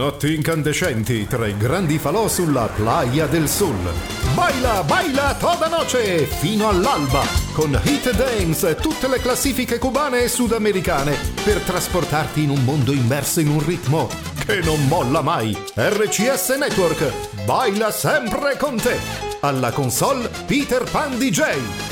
Notti incandescenti tra i grandi falò sulla Playa del Sol. Baila, baila toda noche fino all'alba con Hit Dance e tutte le classifiche cubane e sudamericane per trasportarti in un mondo immerso in un ritmo che non molla mai. RCS Network baila sempre con te. Alla console Peter Pan DJ.